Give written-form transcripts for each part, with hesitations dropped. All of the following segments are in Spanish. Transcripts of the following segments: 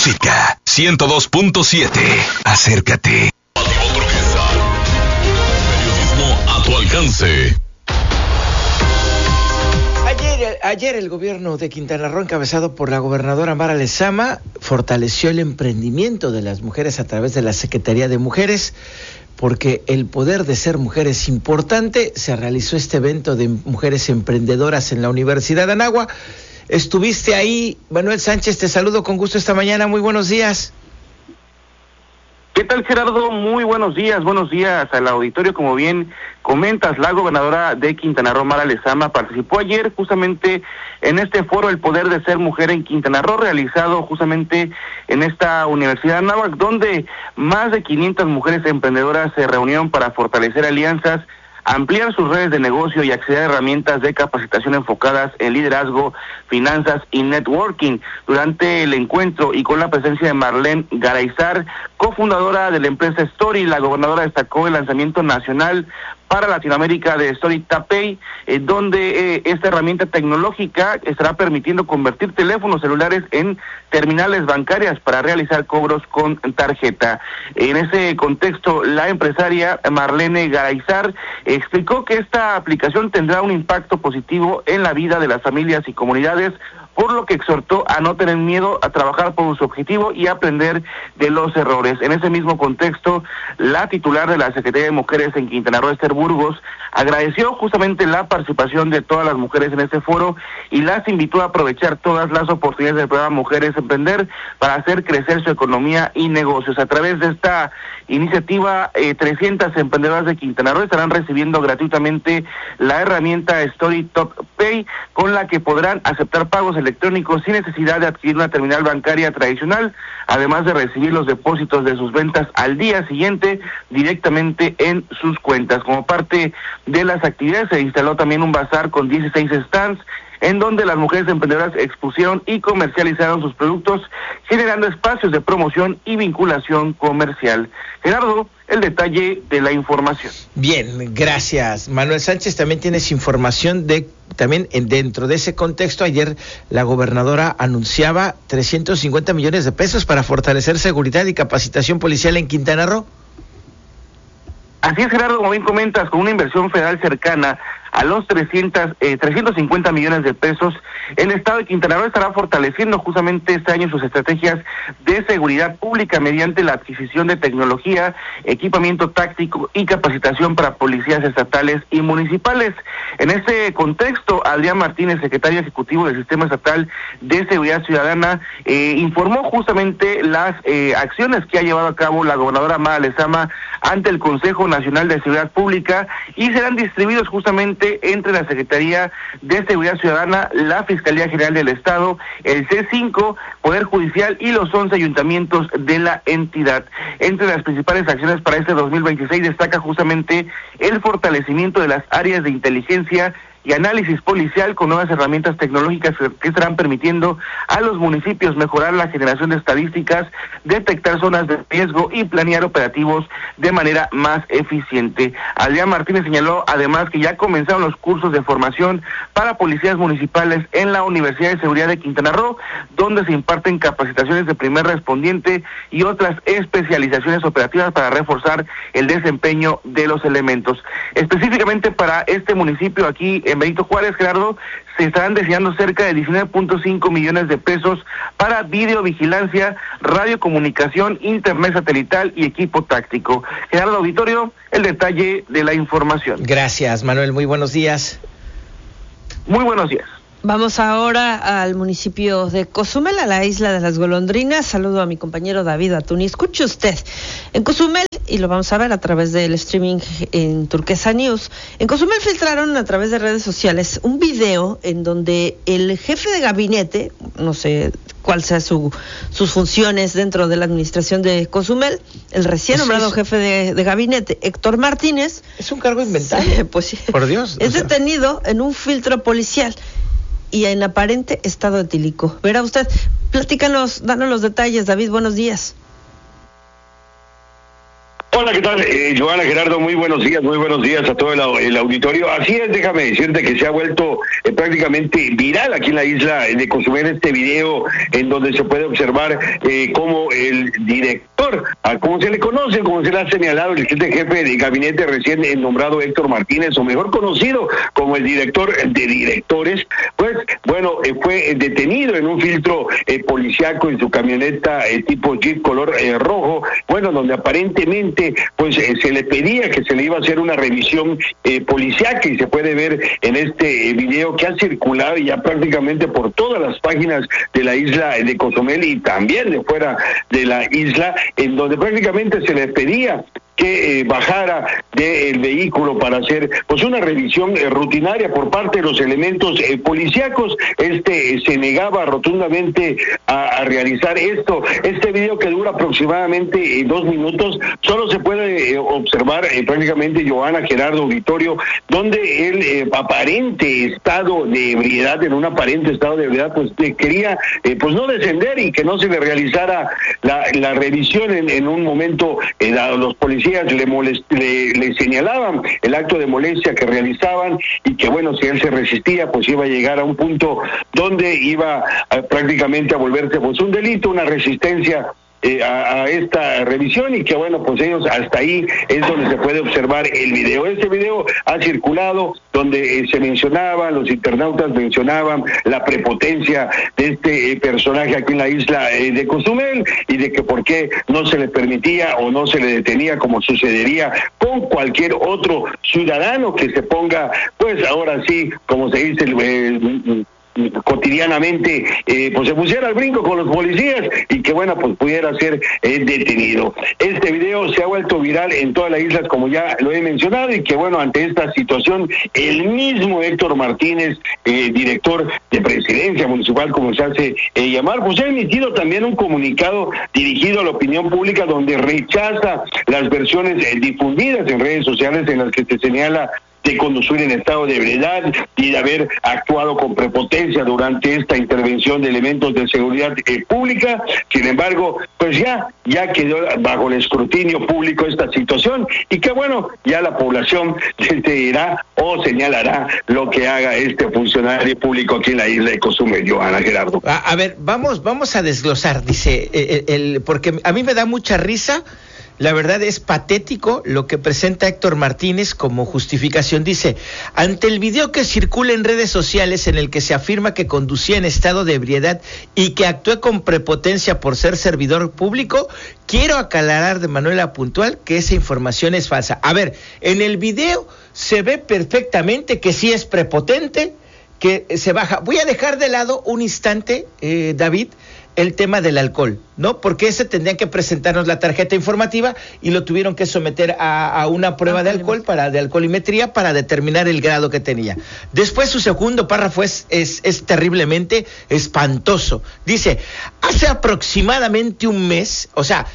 música 102.7. Acércate. Periodismo a tu alcance. Ayer el gobierno de Quintana Roo, encabezado por la gobernadora Mara Lezama, fortaleció el emprendimiento de las mujeres a través de la Secretaría de Mujeres, porque el poder de ser mujer es importante. Se realizó este evento de mujeres emprendedoras en la Universidad de Anáhuac. Estuviste ahí, Manuel Sánchez, te saludo con gusto esta mañana, muy buenos días. ¿Qué tal, Gerardo? Muy buenos días al auditorio. Como bien comentas, la gobernadora de Quintana Roo, Mara Lezama, participó ayer justamente en este foro El Poder de Ser Mujer en Quintana Roo, realizado justamente en esta Universidad de Anáhuac, donde más de 500 mujeres emprendedoras se reunieron para fortalecer alianzas, ampliar sus redes de negocio y acceder a herramientas de capacitación enfocadas en liderazgo, finanzas y networking. Durante el encuentro y con la presencia de Marlene Garaizar, cofundadora de la empresa Story, la gobernadora destacó el lanzamiento nacional para Latinoamérica de Story TapPay, donde esta herramienta tecnológica estará permitiendo convertir teléfonos celulares en terminales bancarias para realizar cobros con tarjeta. En ese contexto, la empresaria Marlene Garaizar explicó que esta aplicación tendrá un impacto positivo en la vida de las familias y comunidades, por lo que exhortó a no tener miedo a trabajar por su objetivo y aprender de los errores. En ese mismo contexto, la titular de la Secretaría de Mujeres en Quintana Roo, Esther Burgos, agradeció justamente la participación de todas las mujeres en este foro y las invitó a aprovechar todas las oportunidades del programa Mujeres Emprender para hacer crecer su economía y negocios. A través de esta iniciativa, 300 emprendedoras de Quintana Roo estarán recibiendo gratuitamente la herramienta Story TapPay, con la que podrán aceptar pagos electrónicos sin necesidad de adquirir una terminal bancaria tradicional, además de recibir los depósitos de sus ventas al día siguiente directamente en sus cuentas. Como parte de las actividades, se instaló también un bazar con 16 stands, en donde las mujeres emprendedoras expusieron y comercializaron sus productos, generando espacios de promoción y vinculación comercial. Gerardo, el detalle de la información. Bien, gracias. Manuel Sánchez, también tienes información dentro de ese contexto. Ayer la gobernadora anunciaba 350 millones de pesos para fortalecer seguridad y capacitación policial en Quintana Roo. Así es, Gerardo, como bien comentas, con una inversión federal cercana a los 350 millones de pesos, el Estado de Quintana Roo estará fortaleciendo justamente este año sus estrategias de seguridad pública mediante la adquisición de tecnología, equipamiento táctico y capacitación para policías estatales y municipales. En este contexto, Adrián Martínez, secretario ejecutivo del Sistema Estatal de Seguridad Ciudadana, informó justamente las acciones que ha llevado a cabo la gobernadora Mara Lezama ante el Consejo Nacional de Seguridad Pública, y serán distribuidos justamente entre la Secretaría de Seguridad Ciudadana, la Fiscalía General del Estado, el C5, Poder Judicial y los 11 ayuntamientos de la entidad. Entre las principales acciones para este 2026 destaca justamente el fortalecimiento de las áreas de inteligencia y análisis policial con nuevas herramientas tecnológicas que estarán permitiendo a los municipios mejorar la generación de estadísticas, detectar zonas de riesgo y planear operativos de manera más eficiente. Adrián Martínez señaló además que ya comenzaron los cursos de formación para policías municipales en la Universidad de Seguridad de Quintana Roo, donde se imparten capacitaciones de primer respondiente y otras especializaciones operativas para reforzar el desempeño de los elementos. Específicamente para este municipio aquí en Benito Juárez, Gerardo, se estarán destinando cerca de 19.5 millones de pesos para videovigilancia, radiocomunicación, internet satelital y equipo táctico. Gerardo, auditorio, el detalle de la información. Gracias, Manuel, muy buenos días. Muy buenos días. Vamos ahora al municipio de Cozumel, a la isla de las golondrinas. Saludo a mi compañero David Atuni. Escuche usted, en Cozumel, y lo vamos a ver a través del streaming en Turquesa News, en Cozumel filtraron a través de redes sociales un video en donde el jefe de gabinete, no sé cuál sea sus funciones dentro de la administración de Cozumel, el recién nombrado jefe de gabinete, Héctor Martínez. Es un cargo inventado. Pues sí. Por Dios. Es detenido en un filtro policial y en aparente estado etílico. Verá usted, danos los detalles, David, buenos días. Hola, ¿qué tal? Joana, Gerardo, muy buenos días a todo el auditorio. Así es, déjame decirte que se ha vuelto prácticamente viral aquí en la isla de Cozumel este video en donde se puede observar cómo el director, como se le conoce, como se le ha señalado, el jefe de gabinete recién nombrado Héctor Martínez, o mejor conocido como el director de directores, pues bueno, fue detenido en un filtro policiaco en su camioneta tipo Jeep color rojo, bueno, donde aparentemente pues se le pedía que se le iba a hacer una revisión policiaca, y se puede ver en este video que ha circulado ya prácticamente por todas las páginas de la isla de Cozumel y también de fuera de la isla, en donde prácticamente se le pedía que bajara del vehículo para hacer pues una revisión rutinaria por parte de los elementos policíacos. Se negaba rotundamente a realizar esto. Este video, que dura aproximadamente 2 minutos, solo se puede observar prácticamente, Joana, Gerardo, auditorio, donde el aparente estado de ebriedad, en un aparente estado de ebriedad, pues quería pues no descender y que no se le realizara la revisión en un momento dado. Los policías le señalaban el acto de molestia que realizaban, y que bueno, si él se resistía, pues iba a llegar a un punto donde iba prácticamente a volverse pues un delito, una resistencia a esta revisión, y que bueno, pues ellos hasta ahí es donde se puede observar el video. Este video ha circulado donde se mencionaba, los internautas mencionaban la prepotencia de este personaje aquí en la isla de Cozumel, y de que por qué no se le permitía o no se le detenía, como sucedería con cualquier otro ciudadano que se ponga, pues ahora sí, como se dice, cotidianamente pues se pusiera al brinco con los policías, y que bueno, pues pudiera ser detenido. Este video se ha vuelto viral en todas las islas, como ya lo he mencionado, y que bueno, ante esta situación, el mismo Héctor Martínez, director de Presidencia Municipal, como se hace llamar, pues ha emitido también un comunicado dirigido a la opinión pública, donde rechaza las versiones difundidas en redes sociales en las que se señala de conducir en estado de ebriedad y de haber actuado con prepotencia durante esta intervención de elementos de seguridad pública. Sin embargo, pues ya quedó bajo el escrutinio público esta situación, y que bueno, ya la población decidirá o señalará lo que haga este funcionario público aquí en la isla de Cozumel. Joana, Gerardo. A ver, vamos a desglosar, dice, porque a mí me da mucha risa. La verdad es patético lo que presenta Héctor Martínez como justificación. Dice: ante el video que circula en redes sociales en el que se afirma que conducía en estado de ebriedad y que actué con prepotencia por ser servidor público, quiero aclarar de manera puntual que esa información es falsa. A ver, en el video se ve perfectamente que sí es prepotente, que se baja. Voy a dejar de lado un instante, David, el tema del alcohol, ¿no? Porque ese tendrían que presentarnos la tarjeta informativa y lo tuvieron que someter a una prueba de alcohol, de alcoholimetría, para determinar el grado que tenía. Después su segundo párrafo es terriblemente espantoso. Dice: hace aproximadamente un mes, o sea,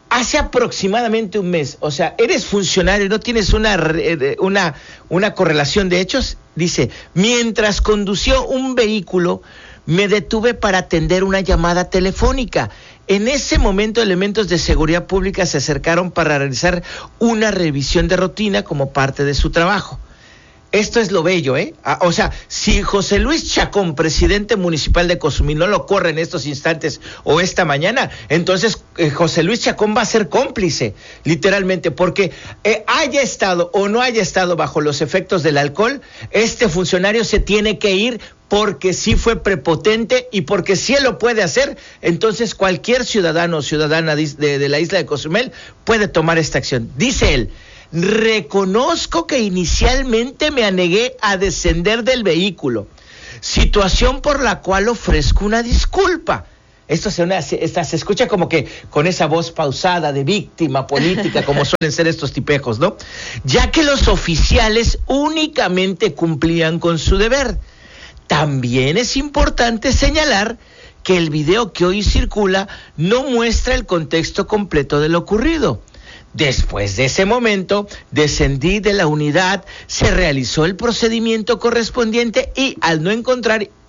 eres funcionario, no tienes una correlación de hechos. Dice: mientras condució un vehículo, me detuve para atender una llamada telefónica. En ese momento, elementos de seguridad pública se acercaron para realizar una revisión de rutina como parte de su trabajo. Esto es lo bello, ¿eh? O sea, si José Luis Chacón, presidente municipal de Cozumel, no lo corre en estos instantes o esta mañana, entonces José Luis Chacón va a ser cómplice, literalmente, porque haya estado o no haya estado bajo los efectos del alcohol, este funcionario se tiene que ir, porque sí fue prepotente y porque sí él lo puede hacer. Entonces cualquier ciudadano o ciudadana de la isla de Cozumel puede tomar esta acción. Dice él: reconozco que inicialmente me anegué a descender del vehículo, situación por la cual ofrezco una disculpa. Esto se escucha como que con esa voz pausada de víctima política, como suelen ser estos tipejos, ¿no? Ya que los oficiales únicamente cumplían con su deber. También es importante señalar que el video que hoy circula no muestra el contexto completo de lo ocurrido. Después de ese momento, descendí de la unidad, se realizó el procedimiento correspondiente y al no encontrar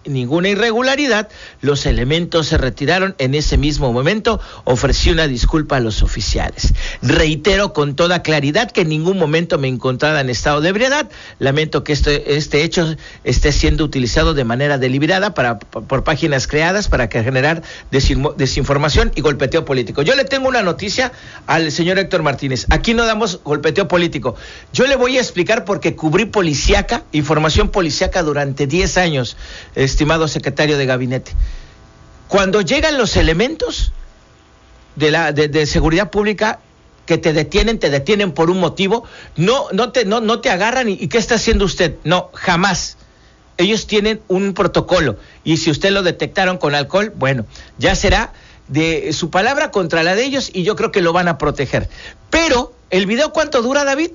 ninguna irregularidad, los elementos se retiraron en ese mismo momento, ofrecí una disculpa a los oficiales. Reitero con toda claridad que en ningún momento me encontraba en estado de ebriedad, lamento que este hecho esté siendo utilizado de manera deliberada por páginas creadas para generar desinformación y golpeteo político. Yo le tengo una noticia al señor Héctor Martínez, aquí no damos golpeteo político, yo le voy a explicar porque cubrí información policíaca durante 10 años, estimado secretario de gabinete. Cuando llegan los elementos de seguridad pública que te detienen por un motivo, no te agarran y ¿qué está haciendo usted? No, jamás. Ellos tienen un protocolo y si usted lo detectaron con alcohol, bueno, ya será de su palabra contra la de ellos y yo creo que lo van a proteger. Pero, ¿el video cuánto dura, David?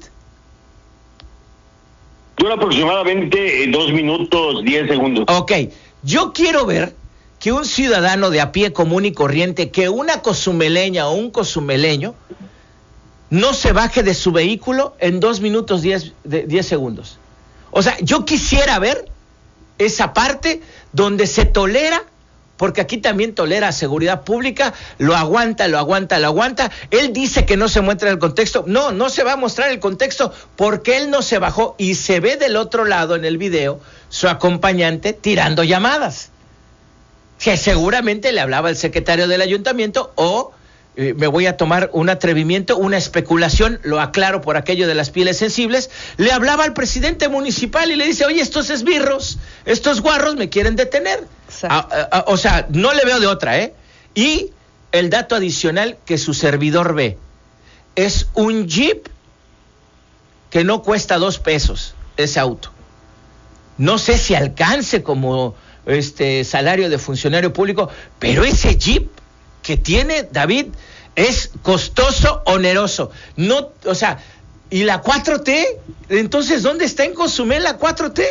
Dura aproximadamente 2 minutos 10 segundos. Ok, yo quiero ver que un ciudadano de a pie común y corriente, que una cozumeleña o un cozumeleño no se baje de su vehículo en 2 minutos 10 segundos. O sea, yo quisiera ver esa parte donde se tolera, porque aquí también tolera seguridad pública, lo aguanta. Él dice que no se muestra el contexto. No se va a mostrar el contexto porque él no se bajó y se ve del otro lado en el video su acompañante tirando llamadas. Que seguramente le hablaba el secretario del ayuntamiento o me voy a tomar un atrevimiento, una especulación, lo aclaro por aquello de las pieles sensibles, le hablaba al presidente municipal y le dice, oye, estos esbirros, estos guarros me quieren detener. O sea, no le veo de otra, ¿eh? Y el dato adicional que su servidor ve, es un Jeep que no cuesta 2 pesos, ese auto. No sé si alcance como salario de funcionario público, pero ese Jeep que tiene David es costoso, oneroso. No, o sea, ¿y la 4T? Entonces, ¿dónde está en Cozumel la 4T?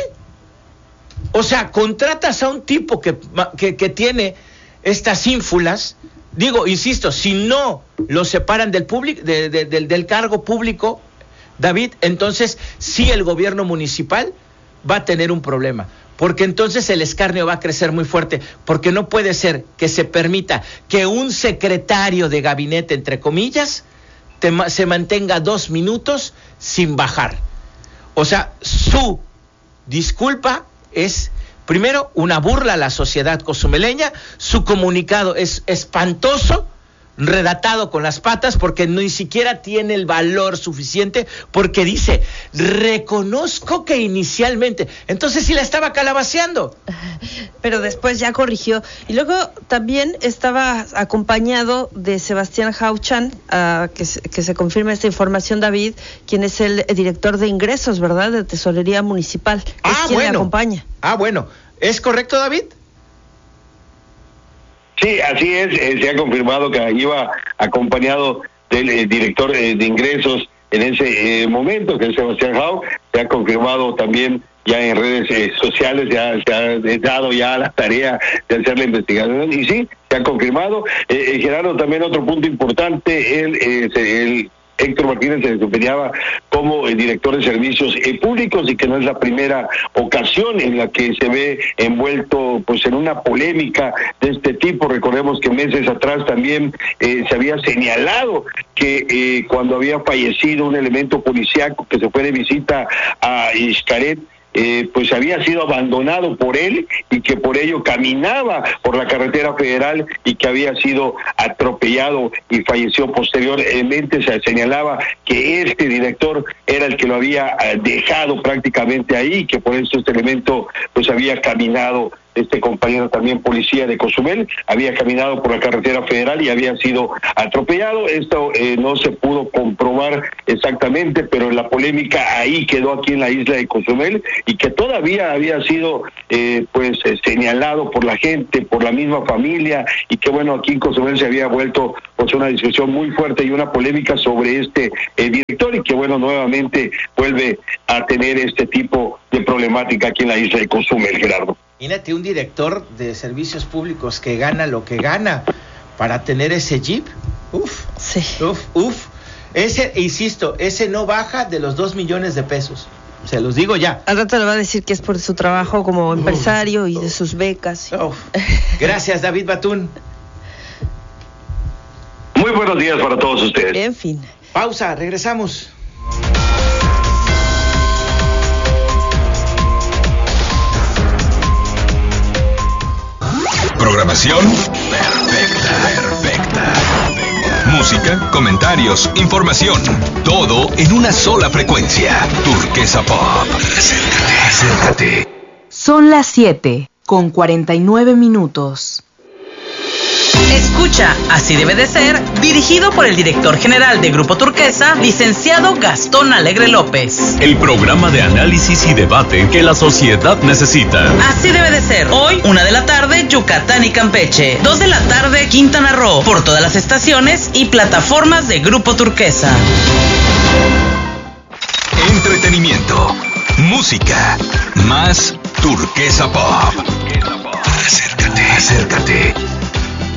O sea, contratas a un tipo que tiene estas ínfulas, digo, insisto, si no lo separan del cargo público, David, entonces sí el gobierno municipal va a tener un problema. Porque entonces el escarnio va a crecer muy fuerte, porque no puede ser que se permita que un secretario de gabinete, entre comillas, se mantenga 2 minutos sin bajar. O sea, su disculpa es, primero, una burla a la sociedad cozumeleña, su comunicado es espantoso, redactado con las patas, porque ni siquiera tiene el valor suficiente, porque dice, reconozco que inicialmente, entonces sí la estaba calabaceando. Pero después ya corrigió. Y luego también estaba acompañado de Sebastián Jauchan, que se confirma esta información, David, quien es el director de ingresos, ¿verdad?, de Tesorería Municipal. Es quien le acompaña. Bueno, ¿es correcto, David? Sí, así es, se ha confirmado que iba acompañado del director de ingresos en ese momento, que es Sebastián Jau. Se ha confirmado también ya en redes sociales, ya se ha dado ya la tarea de hacer la investigación, y sí, se ha confirmado. Gerardo, también otro punto importante, el Héctor Martínez se desempeñaba como director de servicios públicos y que no es la primera ocasión en la que se ve envuelto pues en una polémica de este tipo. Recordemos que meses atrás también se había señalado que cuando había fallecido un elemento policíaco que se fue de visita a Xcaret, pues había sido abandonado por él y que por ello caminaba por la carretera federal y que había sido atropellado y falleció posteriormente. Se señalaba que este director era el que lo había dejado prácticamente ahí, que por eso este elemento pues había caminado, este compañero también policía de Cozumel, había caminado por la carretera federal y había sido atropellado. Esto no se pudo comprobar exactamente, pero la polémica ahí quedó aquí en la isla de Cozumel, y que todavía había sido señalado por la gente, por la misma familia, y que bueno, aquí en Cozumel se había vuelto pues una discusión muy fuerte y una polémica sobre este director, y que bueno, nuevamente vuelve a tener este tipo de problemática aquí en la isla de Cozumel, Gerardo. Imagínate un director de servicios públicos que gana lo que gana para tener ese Jeep. Sí. Ese, insisto, ese no baja de los 2 millones de pesos. Se los digo ya. Al rato le va a decir que es por su trabajo como empresario y de sus becas. Gracias, David Batún. Muy buenos días para todos ustedes. En fin. Pausa, regresamos. Programación perfecta. Música, comentarios, información. Todo en una sola frecuencia. Turquesa Pop. Acércate. Son las 7:49. Escucha, Así debe de ser, dirigido por el director general de Grupo Turquesa, licenciado Gastón Alegre López. El programa de análisis y debate que la sociedad necesita. Así debe de ser. Hoy, 1 de la tarde, Yucatán y Campeche. 2 de la tarde, Quintana Roo. Por todas las estaciones y plataformas de Grupo Turquesa. Entretenimiento, música, más Turquesa Pop. Acércate.